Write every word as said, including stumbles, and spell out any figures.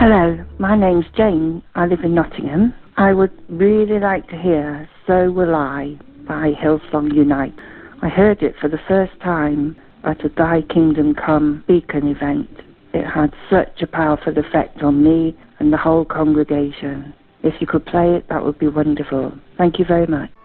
Hello, my name's Jane. I live in Nottingham. I would really like to hear So Will I by Hillsong Unite. I heard it for the first time at a Thy Kingdom Come Beacon event. It had such a powerful effect on me and the whole congregation. If you could play it, that would be wonderful. Thank you very much.